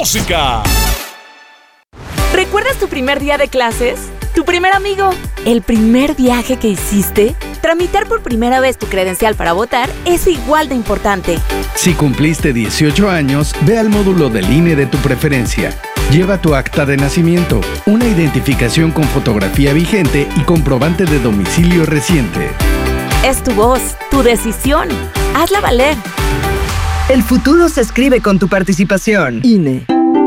música. ¿Recuerdas tu primer día de clases? ¿Tu primer amigo? ¿El primer viaje que hiciste? Tramitar por primera vez tu credencial para votar es igual de importante. Si cumpliste 18 años, ve al módulo del INE de tu preferencia. Lleva tu acta de nacimiento, una identificación con fotografía vigente y comprobante de domicilio reciente. Es tu voz, tu decisión. Hazla valer. El futuro se escribe con tu participación. INE.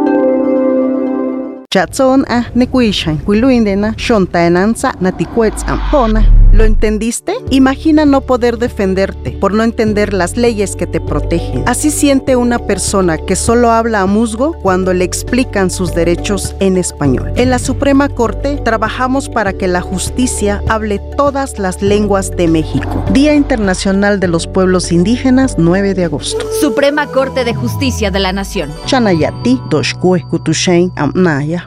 Chatson nekuishan kuiluindena shontaenanza natikuetzampona. ¿Lo entendiste? Imagina no poder defenderte por no entender las leyes que te protegen. Así siente una persona que solo habla a musgo cuando le explican sus derechos en español. En la Suprema Corte trabajamos para que la justicia hable todas las lenguas de México. Día Internacional de los Pueblos Indígenas, 9 de agosto. Suprema Corte de Justicia de la Nación. Chanayati doshkue kutushain amnaya.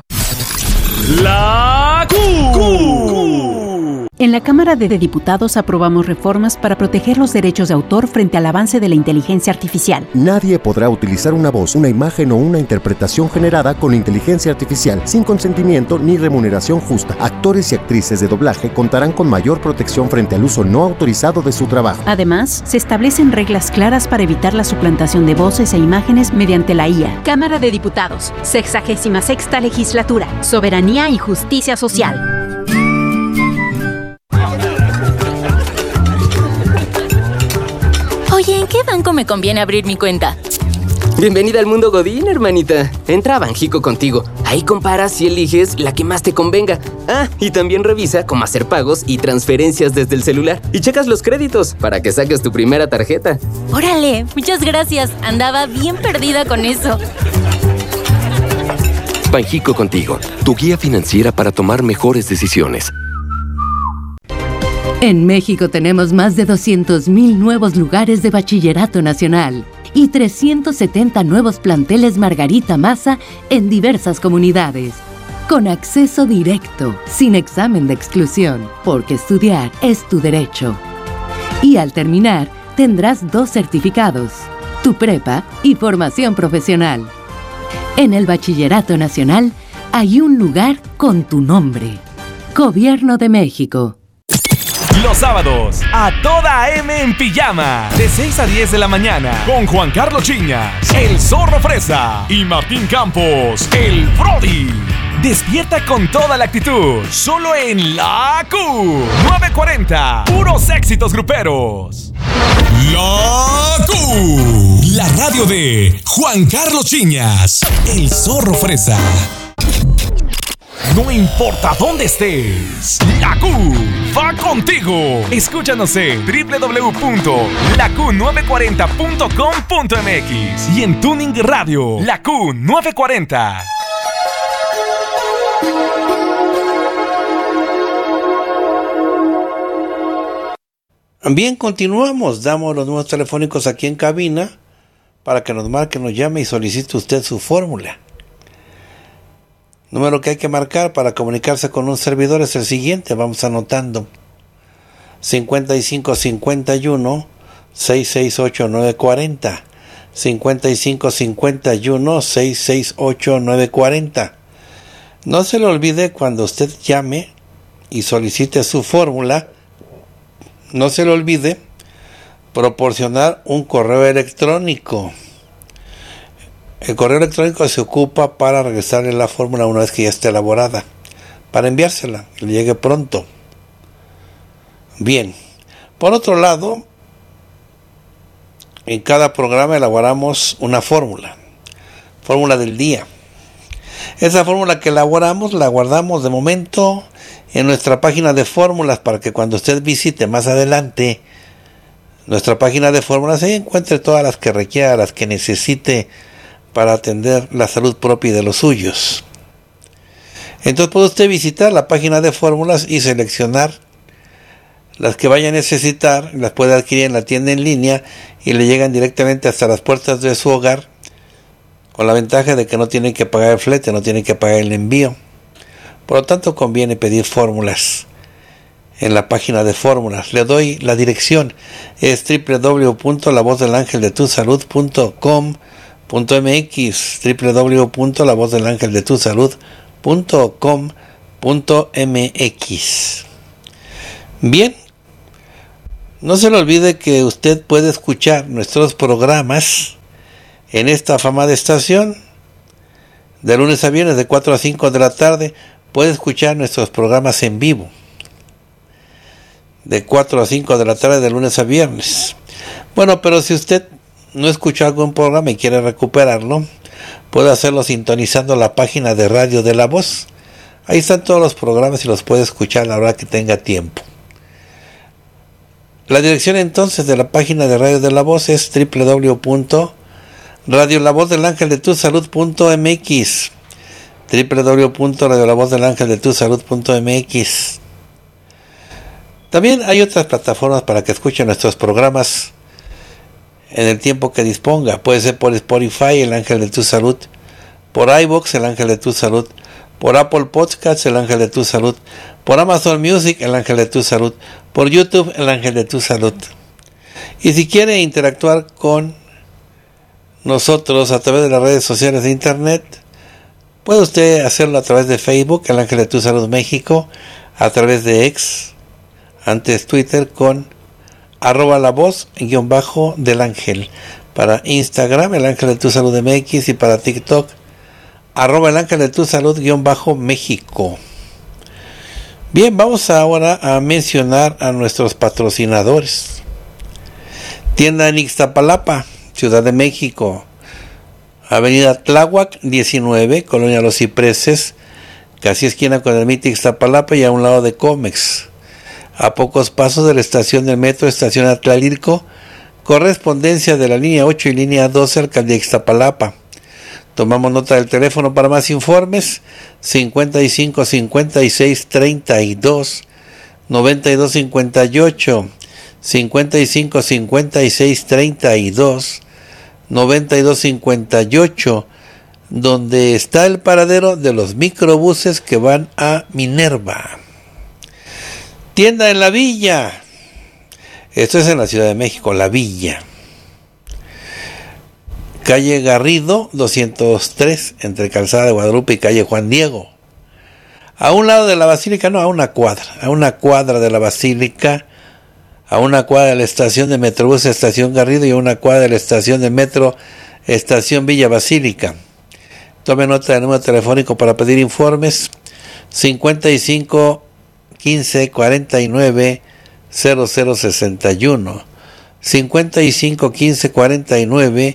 La Q. En la Cámara de Diputados aprobamos reformas para proteger los derechos de autor frente al avance de la inteligencia artificial. Nadie podrá utilizar una voz, una imagen o una interpretación generada con inteligencia artificial sin consentimiento ni remuneración justa. Actores y actrices de doblaje contarán con mayor protección frente al uso no autorizado de su trabajo. Además, se establecen reglas claras para evitar la suplantación de voces e imágenes mediante la IA. Cámara de Diputados, 66ª Legislatura, Soberanía y Justicia Social. Oye, ¿en qué banco me conviene abrir mi cuenta? Bienvenida al mundo Godín, hermanita. Entra a Banjico Contigo. Ahí comparas y eliges la que más te convenga. Ah, y también revisa cómo hacer pagos y transferencias desde el celular. Y checas los créditos para que saques tu primera tarjeta. ¡Órale! Muchas gracias. Andaba bien perdida con eso. Banjico Contigo, tu guía financiera para tomar mejores decisiones. En México tenemos más de 200,000 nuevos lugares de bachillerato nacional y 370 nuevos planteles Margarita Maza en diversas comunidades. Con acceso directo, sin examen de exclusión, porque estudiar es tu derecho. Y al terminar, tendrás 2 certificados, tu prepa y formación profesional. En el Bachillerato Nacional hay un lugar con tu nombre. Gobierno de México. Los sábados, a toda AM en pijama, de 6 a 10 de la mañana, con Juan Carlos Chiñas, el Zorro Fresa y Martín Campos, el Brody. Despierta con toda la actitud, solo en La Q. 940, puros éxitos gruperos. La Q, la radio de Juan Carlos Chiñas, el Zorro Fresa. No importa dónde estés, La Q va contigo. Escúchanos en www.laq940.com.mx y en Tuning Radio, La Q 940. Bien, continuamos. Damos los números telefónicos aquí en cabina para que nos marque, nos llame y solicite usted su fórmula. Número que hay que marcar para comunicarse con un servidor es el siguiente, vamos anotando: 5551 668 940, 5551 668 940. No se le olvide, cuando usted llame y solicite su fórmula, no se le olvide proporcionar un correo electrónico. El correo electrónico se ocupa para regresarle la fórmula una vez que ya esté elaborada, para enviársela, que le llegue pronto. Bien, por otro lado, en cada programa elaboramos una fórmula del día. Esa fórmula que elaboramos la guardamos de momento en nuestra página de fórmulas, para que cuando usted visite más adelante nuestra página de fórmulas, ahí encuentre todas las que requiera, las que necesite para atender la salud propia y de los suyos. Entonces puede usted visitar la página de fórmulas y seleccionar las que vaya a necesitar, las puede adquirir en la tienda en línea y le llegan directamente hasta las puertas de su hogar, con la ventaja de que no tienen que pagar el flete, no tienen que pagar el envío. Por lo tanto, conviene pedir fórmulas en la página de fórmulas. Le doy la dirección, es www.lavozdelangeldetusalud.com.mx. www.lavozdelangeldetusalud.com.mx, www.lavozdelangeldetusalud.com.mx. Bien, no se le olvide que usted puede escuchar nuestros programas en esta afamada estación de lunes a viernes de 4 a 5 de la tarde. Puede escuchar nuestros programas en vivo de 4 a 5 de la tarde de lunes a viernes. Bueno, pero si usted no escuchó algún programa y quiere recuperarlo, puede hacerlo sintonizando la página de Radio de la Voz. Ahí están todos los programas y los puede escuchar a la hora que tenga tiempo. La dirección entonces de la página de Radio de la Voz es www.radiolavozdelangeldetusalud.mx, www.radiolavozdelangeldetusalud.mx. También hay otras plataformas para que escuchen nuestros programas en el tiempo que disponga. Puede ser por Spotify, El Ángel de tu Salud, por iVoox, El Ángel de tu Salud, por Apple Podcasts, El Ángel de tu Salud, por Amazon Music, El Ángel de tu Salud, por YouTube, El Ángel de tu Salud. Y si quiere interactuar con nosotros a través de las redes sociales de internet, puede usted hacerlo a través de Facebook, El Ángel de tu Salud México, a través de X, antes Twitter, con @lavoz_del ángel, para Instagram, El Ángel de tu Salud MX, y para TikTok, @el ángel de tu salud _México. Bien, vamos ahora a mencionar a nuestros patrocinadores. Tienda en Ixtapalapa, Ciudad de México, Avenida Tláhuac 19, Colonia Los Cipreses, casi esquina con el MIT Ixtapalapa y a un lado de Comex. A pocos pasos de la estación del metro, estación Atlalilco, correspondencia de la línea 8 y línea 12, alcaldía Ixtapalapa. Tomamos nota del teléfono para más informes: 55 56 32 92 58, 55 56 32 92 58, donde está el paradero de los microbuses que van a Minerva. Tienda en La Villa. Esto es en la Ciudad de México, La Villa. Calle Garrido 203, entre Calzada de Guadalupe y calle Juan Diego. A un lado de la Basílica, no, a una cuadra de la Basílica, a una cuadra de la estación de Metrobús Estación Garrido y a una cuadra de la estación de Metro Estación Villa Basílica. Tome nota del número telefónico para pedir informes: 55 15 49 0061, 55 15 49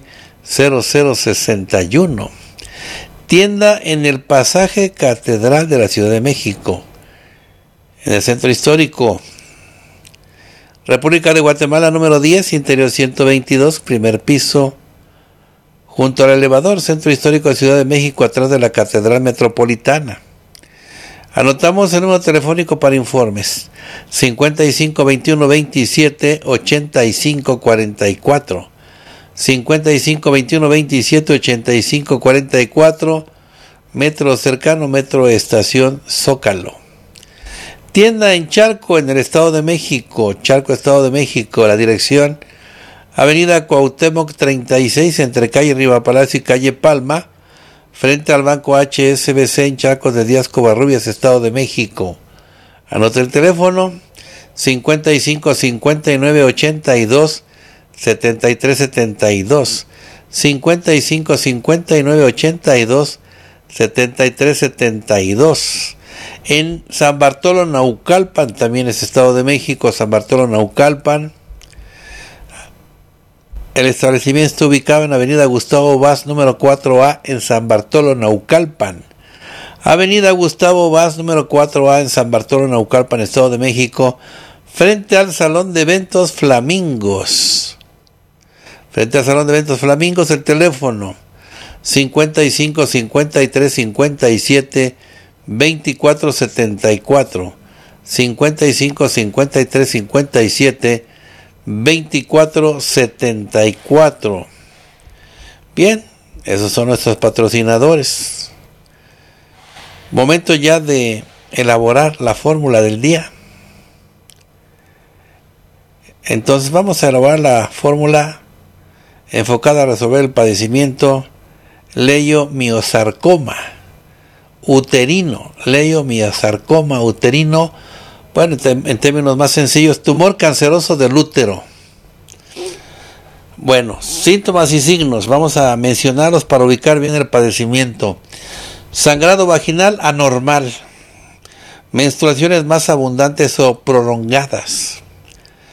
0061. Tienda en el pasaje Catedral de la Ciudad de México, en el centro histórico. República de Guatemala número 10, interior 122, primer piso, junto al elevador, centro histórico de Ciudad de México, atrás de la Catedral Metropolitana. Anotamos el número telefónico para informes: 55 21 27 85 44, 55 21 27 85 44, metro cercano, metro estación Zócalo. Tienda en Charco, en el Estado de México, Charco, Estado de México. La dirección: Avenida Cuauhtémoc 36, entre calle Riva Palacio y calle Palma, frente al Banco HSBC, en Charcos de Díaz Covarrubias, Estado de México. Anote el teléfono: 55 59 82 73 72, 55 59 82 73 72. En San Bartolo Naucalpan, también es Estado de México, San Bartolo Naucalpan. El establecimiento está ubicado en Avenida Gustavo Vaz, número 4A, en San Bartolo Naucalpan. Avenida Gustavo Vaz, número 4A, en San Bartolo Naucalpan, Estado de México, frente al Salón de Eventos Flamingos. Frente al Salón de Eventos Flamingos, el teléfono: 55 53 57 24 74, 55 53 57 24 74. Bien, esos son nuestros patrocinadores. Momento ya de elaborar la fórmula del día. Entonces vamos a elaborar la fórmula enfocada a resolver el padecimiento leiomiosarcoma uterino. Leiomiosarcoma uterino, bueno, en términos más sencillos, tumor canceroso del útero. Bueno, síntomas y signos, vamos a mencionarlos para ubicar bien el padecimiento. Sangrado vaginal anormal, menstruaciones más abundantes o prolongadas,